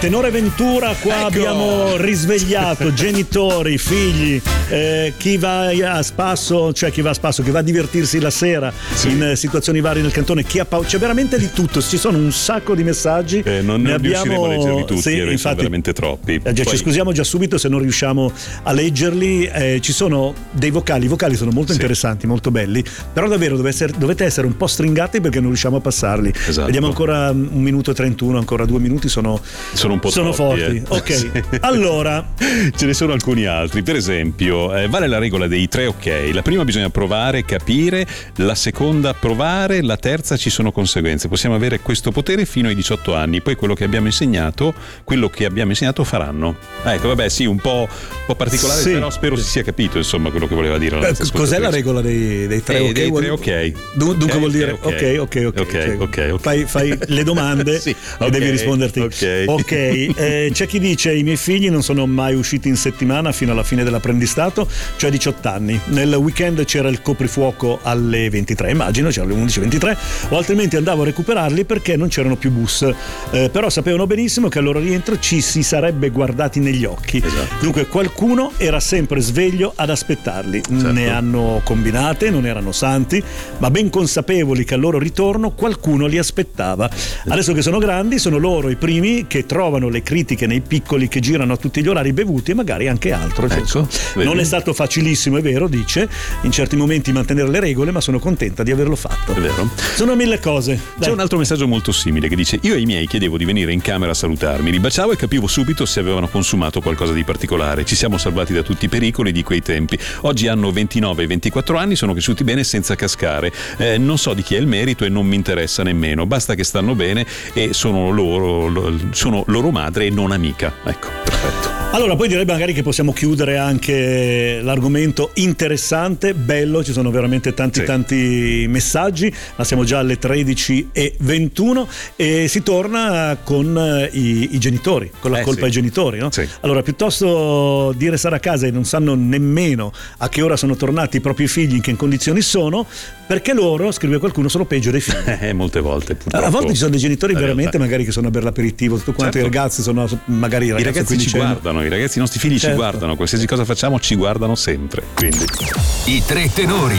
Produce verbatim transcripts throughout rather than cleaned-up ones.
tenore Ventura, qua ecco. abbiamo risvegliato genitori, figli, eh, chi va a spasso, cioè chi va a spasso, chi va a divertirsi la sera sì. in situazioni varie nel cantone, chi ha paura, c'è veramente di tutto, ci sono un sacco di messaggi. Eh, non ne riusciremo a leggerli tutti, sì, infatti, sono veramente troppi. Eh, già, Poi... ci scusiamo già subito se non riusciamo a leggerli, eh, ci sono dei vocali, i vocali sono molto sì. interessanti, molto belli, però davvero dovete essere, dovete essere un po' stringati perché non riusciamo a passarli. Esatto. Vediamo ancora un minuto e trentuno, ancora due minuti sono, sono un po' sono troppi, forti. Eh. Ok, sì. allora ce ne sono alcuni altri. Per esempio, eh, vale la regola dei tre ok. La prima bisogna provare, capire, la seconda provare, la terza ci sono conseguenze. Possiamo avere questo potere fino ai diciotto anni, poi quello che abbiamo insegnato, quello che abbiamo insegnato faranno. Ecco, vabbè, sì, un po', un po' particolare, sì. però spero si sia capito, insomma, quello che voleva dire. Eh, cos'è la regola dei, dei tre eh, ok? Dei tre ok. Dun- dunque okay, vuol dire ok, ok, ok, ok. okay, okay, okay. Fai, fai le domande sì, okay, e devi risponderti. Ok. okay. Eh, c'è chi dice: i miei figli non sono mai usciti in settimana fino alla fine dell'apprendistato, cioè diciotto anni. Nel weekend c'era il coprifuoco alle ventitré, immagino, c'era alle undici e ventitré, o altrimenti andavo a recuperarli perché non c'erano più bus. Eh, però sapevano benissimo che al loro rientro ci si sarebbe guardati negli occhi. Esatto. Dunque qualcuno era sempre sveglio ad aspettarli. Certo. Ne hanno combinate, non erano santi, ma ben consapevoli che al loro ritorno qualcuno li aspettava. Adesso che sono grandi, sono loro i primi che trovano le critiche nei piccoli che girano a tutti gli orari bevuti e magari anche altro. Ecco, non è stato facilissimo, è vero, dice, in certi momenti mantenere le regole, ma sono contenta di averlo fatto. È vero. Sono mille cose. Dai. C'è un altro messaggio molto simile che dice: io ai miei chiedevo di venire in camera a salutarmi, li baciavo e capivo subito se avevano consumato qualcosa di particolare. Ci siamo salvati da tutti i pericoli di quei tempi. Oggi hanno ventinove e ventiquattro anni, sono cresciuti bene senza cascare. Eh, non so di chi è il merito e non mi interessa nemmeno, basta che stanno bene e sono loro, sono loro madre e non amica. Ecco, perfetto. Allora, poi direi magari che possiamo chiudere anche l'argomento interessante, bello, ci sono veramente tanti sì. tanti messaggi, ma siamo già alle tredici e ventuno e si torna con i, i genitori, con la eh, colpa sì. ai genitori, no? Sì. Allora, piuttosto dire stare a casa e non sanno nemmeno a che ora sono tornati i propri figli, in che condizioni sono, perché loro, scrive qualcuno, sono peggio dei figli. Eh, molte volte, purtroppo. A volte ci sono dei genitori veramente magari che sono a bere l'aperitivo, tutto quanto, certo. I ragazzi sono magari i ragazzi, I ragazzi ci guardano. I ragazzi, i nostri figli certo. ci guardano, qualsiasi cosa facciamo ci guardano sempre. Quindi. I tre tenori.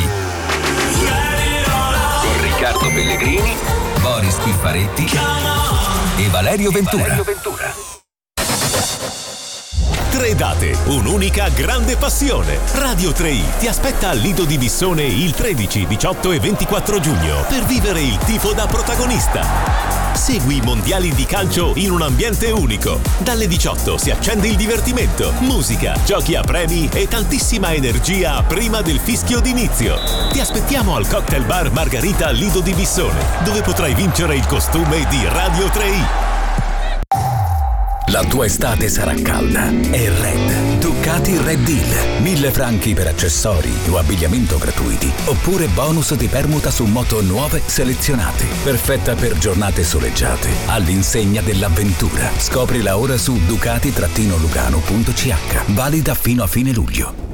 Con Riccardo Pellegrini, Boris Piffaretti e Valerio Ventura. Valerio Ventura. Tre date, un'unica grande passione. Radio tre i ti aspetta al Lido di Bissone il tredici, diciotto e ventiquattro giugno per vivere il tifo da protagonista. Segui i mondiali di calcio in un ambiente unico. Dalle diciotto si accende il divertimento, musica, giochi a premi e tantissima energia prima del fischio d'inizio. Ti aspettiamo al Cocktail Bar Margarita Lido di Bissone, dove potrai vincere il costume di Radio tre i. La tua estate sarà calda e Red. Ducati Red Deal. Mille franchi per accessori o abbigliamento gratuiti. Oppure bonus di permuta su moto nuove selezionate. Perfetta per giornate soleggiate. All'insegna dell'avventura. Scoprila ora su ducati lugano punto c h. Valida fino a fine luglio.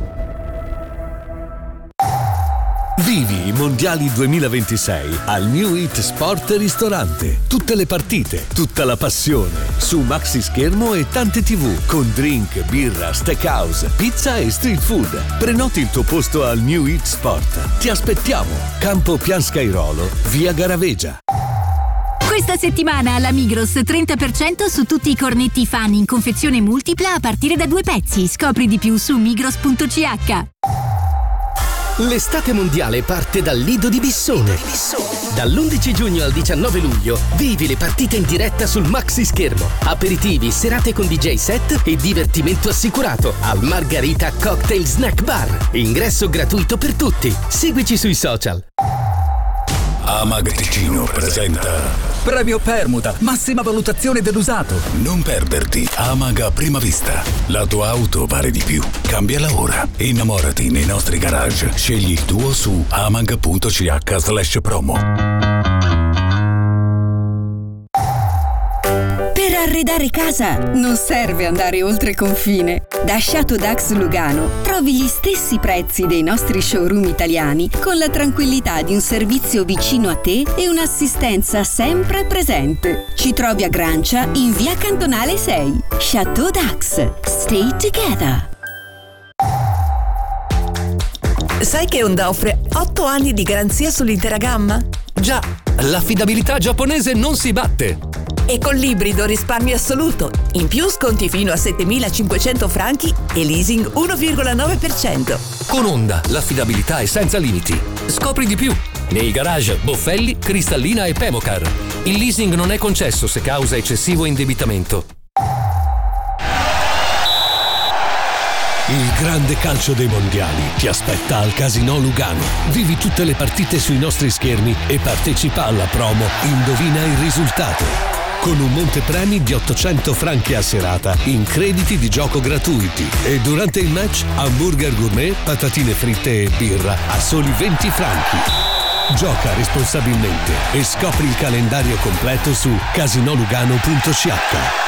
Vivi i mondiali duemilaventisei al New Hit Sport Ristorante. Tutte le partite, tutta la passione. Su maxi schermo e tante tivù, con drink, birra, steakhouse, pizza e street food. Prenoti il tuo posto al New Hit Sport. Ti aspettiamo. Campo Pianscairolo, via Garavegia. Questa settimana alla Migros trenta per cento su tutti i cornetti fan in confezione multipla a partire da due pezzi. Scopri di più su migros punto c h. L'estate mondiale parte dal Lido di Bissone. Dall'undici giugno al diciannove luglio vivi le partite in diretta sul maxi schermo. Aperitivi, serate con D J set e divertimento assicurato al Margarita Cocktail Snack Bar. Ingresso gratuito per tutti. Seguici sui social. Amag Ticino presenta Premio Permuta, massima valutazione dell'usato. Non perderti Amag a prima vista. La tua auto vale di più. Cambiala ora. Innamorati nei nostri garage. Scegli il tuo su amag punto c h slash promo. Per Per arredare casa non serve andare oltre confine. Da Chateau Dax Lugano trovi gli stessi prezzi dei nostri showroom italiani con la tranquillità di un servizio vicino a te e un'assistenza sempre presente. Ci trovi a Grancia in via Cantonale sei. Chateau Dax. Stay together. Sai che Honda offre otto anni di garanzia sull'intera gamma? Già, l'affidabilità giapponese non si batte. E con l'ibrido risparmi assoluto. In più sconti fino a settemilacinquecento franchi e leasing uno virgola nove per cento. Con Honda l'affidabilità è senza limiti. Scopri di più nei garage Boffelli, Cristallina e Pemocar. Il leasing non è concesso se causa eccessivo indebitamento. Il grande calcio dei mondiali ti aspetta al Casinò Lugano. Vivi tutte le partite sui nostri schermi e partecipa alla promo Indovina il risultato, con un montepremi di ottocento franchi a serata in crediti di gioco gratuiti. E durante il match hamburger gourmet, patatine fritte e birra a soli venti franchi. Gioca responsabilmente e scopri il calendario completo su casinolugano punto c h.